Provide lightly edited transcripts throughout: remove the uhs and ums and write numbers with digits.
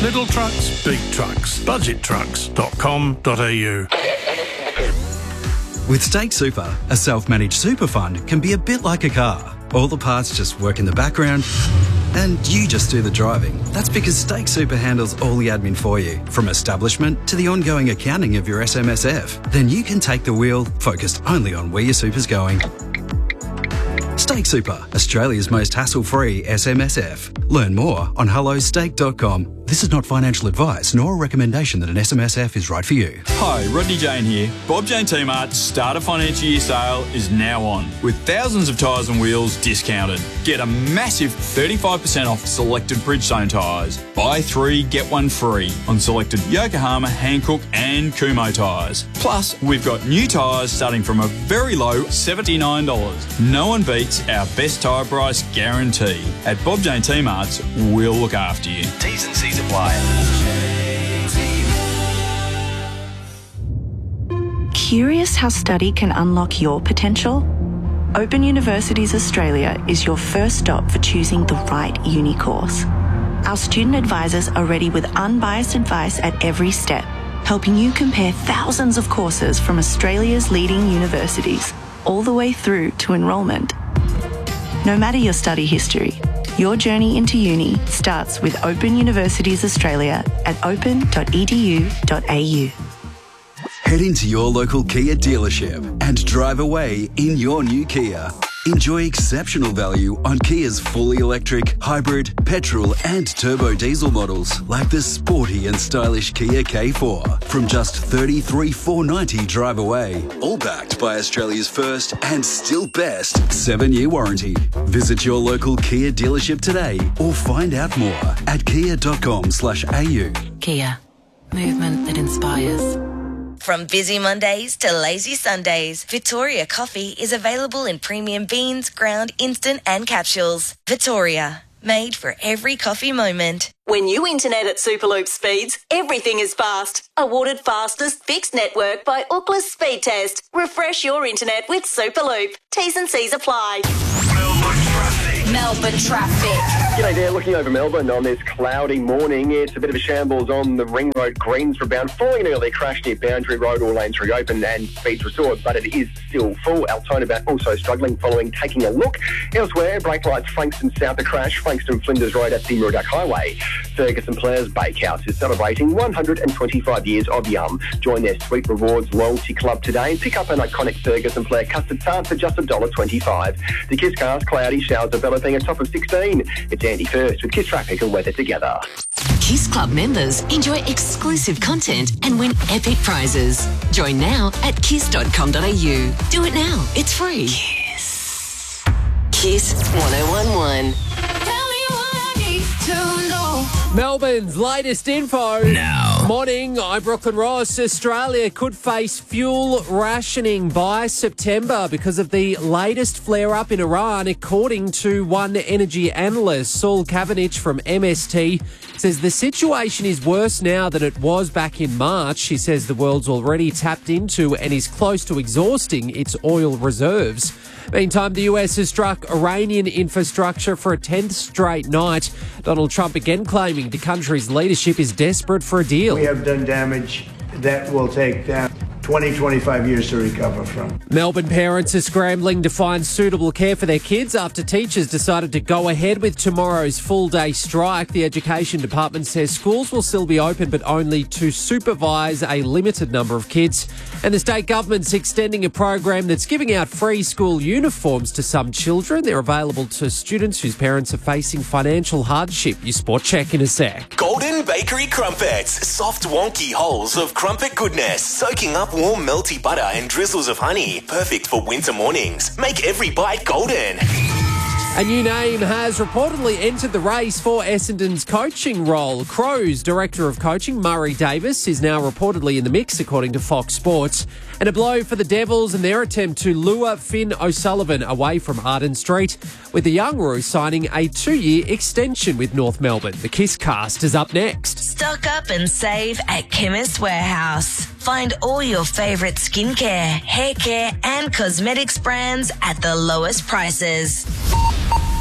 Little trucks, big trucks. Budgettrucks.com.au. With Stake Super, a self-managed super fund can be a bit like a car. All the parts just work in the background and you just do the driving. That's because Stake Super handles all the admin for you, from establishment to the ongoing accounting of your SMSF. Then you can take the wheel, focused only on where your super's going. Stake Super, Australia's most hassle-free SMSF. Learn more on hellostake.com. This is not financial advice nor a recommendation that an SMSF is right for you. Hi, Rodney Jane here. Bob Jane T-Mart's Starter Financial Year sale is now on, with thousands of tyres and wheels discounted. Get a massive 35% off selected Bridgestone tyres. Buy 3, get 1 free on selected Yokohama, Hankook and Kumho tyres. Plus, we've got new tyres starting from a very low $79. No one beats our best tyre price guarantee. At Bob Jane T-Mart's, we'll look after you. T's and C's apply. Curious how study can unlock your potential? Open Universities Australia is your first stop for choosing the right uni course. Our student advisors are ready with unbiased advice at every step, helping you compare thousands of courses from Australia's leading universities, all the way through to enrolment. No matter your study history, your journey into uni starts with Open Universities Australia at open.edu.au. Head into your local Kia dealership and drive away in your new Kia. Enjoy exceptional value on Kia's fully electric, hybrid, petrol and turbo diesel models like the sporty and stylish Kia K4 from just $33,490 drive away. All backed by Australia's first and still best 7-year warranty. Visit your local Kia dealership today or find out more at kia.com/au. Kia. Movement that inspires. From busy Mondays to lazy Sundays, Victoria Coffee is available in premium beans, ground, instant and capsules. Victoria, made for every coffee moment. When you internet at Superloop speeds, everything is fast. Awarded fastest fixed network by Ookla Speed Test. Refresh your internet with Superloop. T's and C's apply. Melbourne traffic. G'day there, looking over Melbourne on this cloudy morning. It's a bit of a shambles on the Ring Road Greensboro bound. Following an early crash near Boundary Road, all lanes reopened and speeds restored, but it is still full. Altona bound also struggling following taking a look. Elsewhere, brake lights Frankston south of crash, Frankston Flinders Road at the Murdoch Highway. Ferguson Players Bakehouse is celebrating 125 years of Yum. Join their Sweet Rewards Loyalty Club today and pick up an iconic Ferguson Player custard tart for just $1.25. The Kiss Cars, cloudy showers developing a top of 16. It's Andy First with Kiss Traffic and weather together. Kiss Club members enjoy exclusive content and win epic prizes. Join now at kiss.com.au. Do it now. It's free. Kiss. Kiss 1011. Melbourne's latest info. Now. Morning, I'm Brooklyn Ross. Australia could face fuel rationing by September because of the latest flare-up in Iran, according to one energy analyst. Saul Kavanich from MST says the situation is worse now than it was back in March. He says the world's already tapped into and is close to exhausting its oil reserves. Meantime, the US has struck Iranian infrastructure for a 10th straight night. Donald Trump again claiming the country's leadership is desperate for a deal. We have done damage that will take 20, 25 years to recover from. Melbourne parents are scrambling to find suitable care for their kids after teachers decided to go ahead with tomorrow's full-day strike. The Education Department says schools will still be open, but only to supervise a limited number of kids. And the state government's extending a program that's giving out free school uniforms to some children. They're available to students whose parents are facing financial hardship. Your sport check in a sec. Golden Bakery Crumpets. Soft, wonky holes of crumpet goodness, soaking up warm, melty butter and drizzles of honey. Perfect for winter mornings. Make every bite golden. A new name has reportedly entered the race for Essendon's coaching role. Crows Director of Coaching, Murray Davis, is now reportedly in the mix, according to Fox Sports. And a blow for the Devils and their attempt to lure Finn O'Sullivan away from Arden Street, with the Young signing a 2-year extension with North Melbourne. The Kiss Cast is up next. Stock up and save at Chemist Warehouse. Find all your favourite skincare, hair care and cosmetics brands at the lowest prices.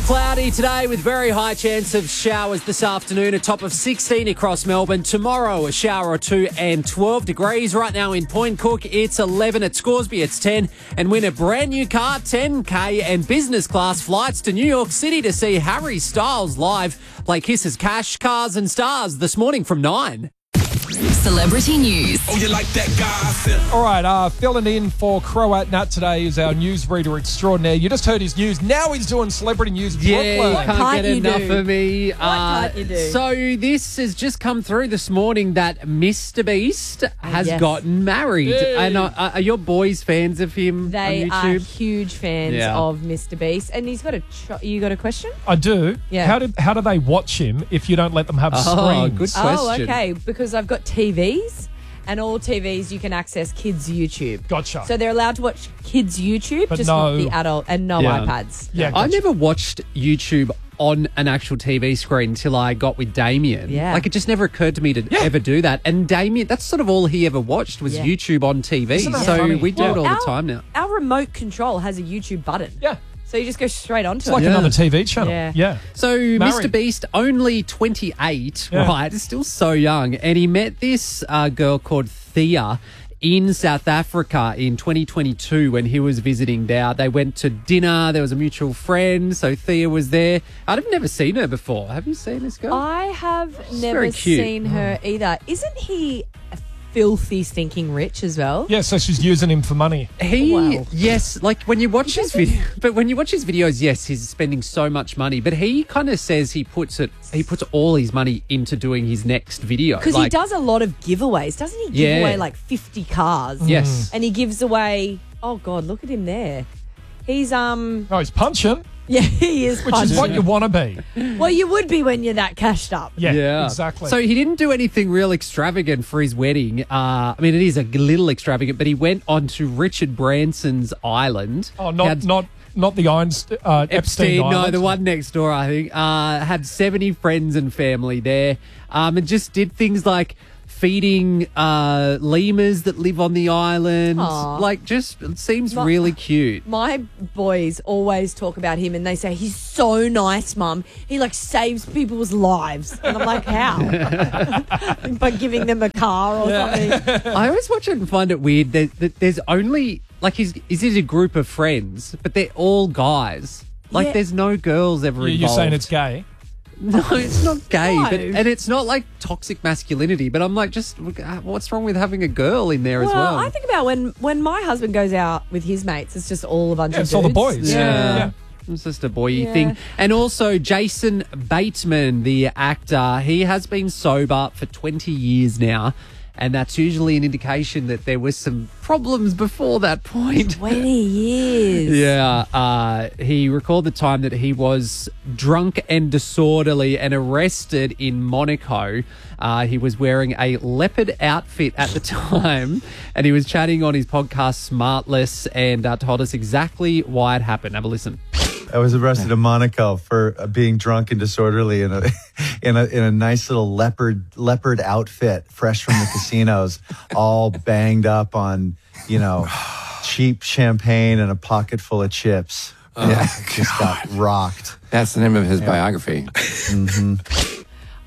Cloudy today with very high chance of showers this afternoon, a top of 16 across Melbourne. Tomorrow, a shower or two and 12 degrees. Right now in Point Cook, it's 11. At Scoresby, it's 10. And win a brand new car, 10K and business class flights to New York City to see Harry Styles live. Play Kiss's Cash, Cars and Stars this morning from 9. Celebrity news. Oh, you like that guy? All right, filling in for Croat Nat today is our newsreader extraordinaire. You just heard his news. Now he's doing celebrity news. Yeah, Brooklyn. can't get enough of me. What can't you do? So this has just come through this morning that Mr. Beast has gotten married. Hey. And are your boys fans of him They on are YouTube? huge fans of Mr. Beast. And he's got you got a question? I do. Yeah. How do they watch him if you don't let them have screens? Good question. Oh, okay. Because I've got TVs, and all TVs you can access kids' YouTube. Gotcha. So they're allowed to watch kids' YouTube, But just no- not the adult, and no iPads. Yeah, I gotcha. never watched YouTube on an actual TV screen until I got with Damien. Yeah. Like, it just never occurred to me to ever do that. And Damien, that's sort of all he ever watched was YouTube on TV. Isn't that So funny? we do it all Well, the time now. Our remote control has a YouTube button. Yeah. So you just go straight onto It's it. like another TV channel. Yeah. Yeah. So Mr. Married. Beast, only 28, Yeah. right? Still so young. And he met this girl called Thea in South Africa in 2022 when he was visiting there. They went to dinner. There was a mutual friend. So Thea was there. I've never seen her before. Have you seen this girl? I have She's never very cute. seen her either. Isn't he filthy, stinking rich as well? Yeah, so she's using him for money. Yes, like when you watch his video, but when you watch his videos, yes, he's spending so much money, but he kind of says he puts all his money into doing his next video. Because he does a lot of giveaways. Doesn't he give Yeah. away like 50 cars? Yes. And he gives away, oh God, look at him there. He's, Oh, he's punching, yeah, he is which is what you want to be. Well, you would be when you're that cashed up. Yeah, exactly. So he didn't do anything real extravagant for his wedding. I mean, it is a little extravagant, but he went on to Richard Branson's island. Oh, He had- not the Epstein no, Island. the one next door, I think. Had 70 friends and family there, and just did things like feeding lemurs that live on the island. Aw. Like, just it seems really cute. My boys always talk about him and they say, he's so nice, Mum. He like saves people's lives. And I'm like, how? By giving them a car or something. I always watch it and find it weird that there's only, like, he's a group of friends, but they're all guys. Like, Yeah. there's no girls ever involved. You're saying it's gay? No, it's not gay, No. and it's not like toxic masculinity. But I'm like, just what's wrong with having a girl in there as well? I think about when my husband goes out with his mates, it's just all a bunch of It's dudes. all the boys. Yeah. It's just a boy Yeah. thing. And also, Jason Bateman, the actor, he has been sober for 20 years now. And that's usually an indication that there was some problems before that point. 20 years. Yeah, he recalled the time that he was drunk and disorderly and arrested in Monaco. He was wearing a leopard outfit at the time, and he was chatting on his podcast Smartless and told us exactly why it happened. Have a listen. I was arrested in Monaco for being drunk and disorderly in a nice little leopard outfit, fresh from the casinos, all banged up on, cheap champagne and a pocket full of chips. Just got rocked. That's the name of his biography. Mm-hmm.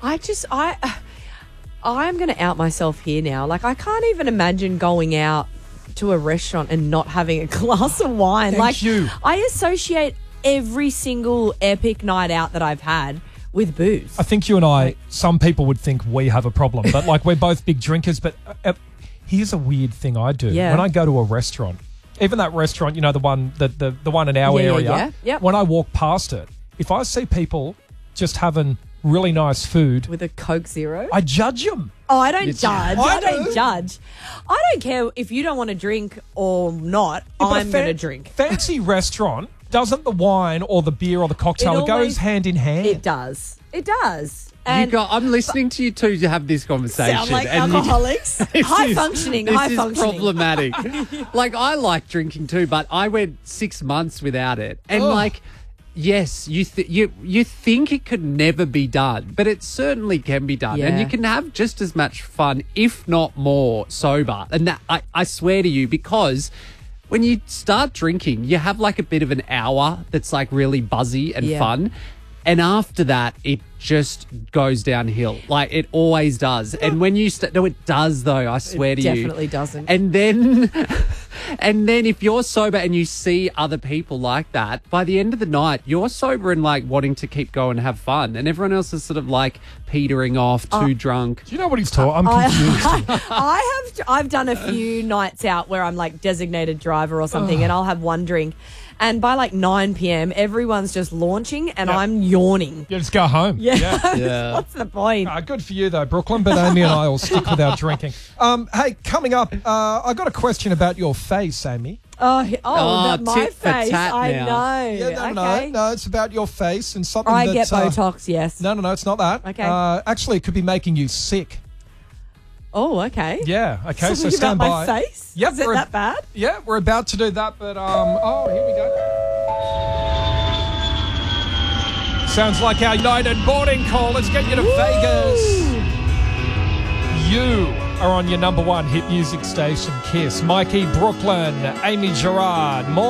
I'm going to out myself here now. Like, I can't even imagine going out to a restaurant and not having a glass of wine. Thank you. I associate every single epic night out that I've had with booze. I think you and I, some people would think we have a problem, but like we're both big drinkers. But here's a weird thing I do. Yeah. When I go to a restaurant, even that restaurant, the one the one in our area, yeah. Yep. when I walk past it, if I see people just having really nice food With a Coke Zero? I judge them. Oh, I don't judge. I I don't do. judge. I don't care if you don't want to drink or not. Yeah, but I'm going to drink. Fancy restaurant, doesn't the wine or the beer or the cocktail, it always- goes hand in hand. It does. It does. And I'm listening to you two to have this conversation. sound like and alcoholics. This High is- functioning. This High is functioning. problematic. Like, I like drinking too, but I went 6 months without it, and yes, you think it could never be done, but it certainly can be done, and Yeah. you can have just as much fun, if not more, sober. And that I swear to you, because when you start drinking, you have like a bit of an hour that's like really buzzy and fun. And after that, it just goes downhill. Like it always does. And when you no, it does though. I swear to you, it definitely doesn't. And then, if you're sober and you see other people like that, by the end of the night, you're sober and like wanting to keep going and have fun, and everyone else is sort of like petering off, too drunk. Do you know what he's talking? I'm confused. I've done a few nights out where I'm like designated driver or something, and I'll have one drink. And by like 9 p.m, everyone's just launching and I'm yawning. Yeah, just go home. Yeah. What's the point? Good for you, though, Brooklyn, but Amy and I will stick with our drinking. Hey, coming up, I got a question about your face, Amy. My tit for face. tat I now. know. Yeah, no, it's about your face and something I get Botox, yes. No, it's not that. Okay. Actually, it could be making you sick. Oh, okay. Yeah, okay, so Something stand about by. my face? Yep, Is it that bad? Yeah, we're about to do that, but, here we go. Sounds like our United boarding call. Let's get you to Vegas. You are on your number one hit music station, Kiss. Mikey, Brooklyn, Amy Gerard, more.